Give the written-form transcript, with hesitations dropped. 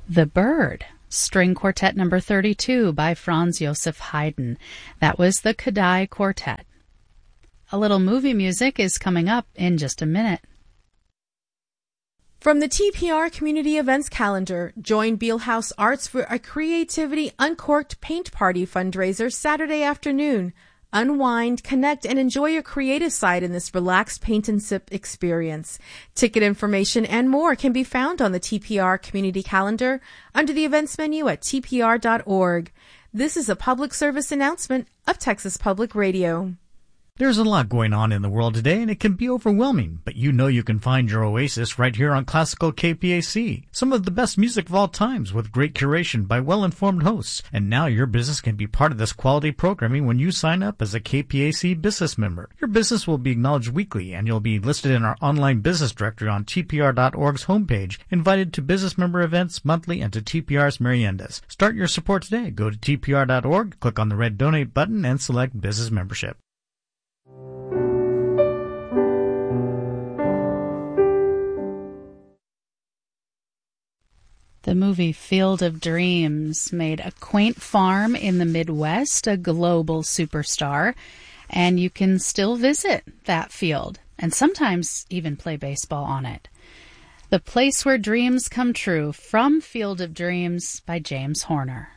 The Bird, String Quartet Number 32 by Franz Joseph Haydn. That was the Kadai Quartet. A little movie music is coming up in just a minute. From the TPR Community Events Calendar, join Bealhouse Arts for a Creativity Uncorked Paint Party fundraiser Saturday afternoon. Unwind, connect, and enjoy your creative side in this relaxed paint and sip experience. Ticket information and more can be found on the TPR Community Calendar under the events menu at tpr.org. This is a public service announcement of Texas Public Radio. There's a lot going on in the world today, and it can be overwhelming, but you know you can find your oasis right here on Classical KPAC. Some of the best music of all times with great curation by well-informed hosts. And now your business can be part of this quality programming when you sign up as a KPAC business member. Your business will be acknowledged weekly, and you'll be listed in our online business directory on tpr.org's homepage, invited to business member events monthly and to TPR's meriendas. Start your support today. Go to tpr.org, click on the red donate button, and select business membership. The movie Field of Dreams made a quaint farm in the Midwest a global superstar, and you can still visit that field and sometimes even play baseball on it. The Place Where Dreams Come True from Field of Dreams by James Horner.